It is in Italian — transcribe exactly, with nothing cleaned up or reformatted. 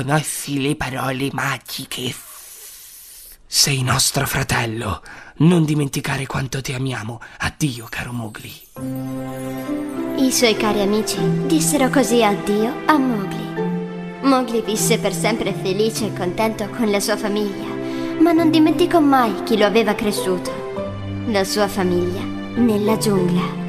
conosci le parole magiche. Sei nostro fratello. Non dimenticare quanto ti amiamo. Addio, caro Mowgli. I suoi cari amici dissero così addio a Mowgli. Mowgli visse per sempre felice e contento con la sua famiglia, ma non dimenticò mai chi lo aveva cresciuto, la sua famiglia nella giungla.